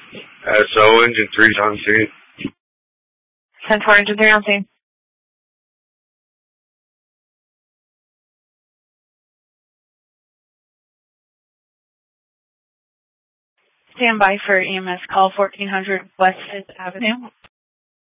SO engine 3's on scene. 10-4 engine 3 on scene. Stand by for EMS call 1400 West 5th Avenue.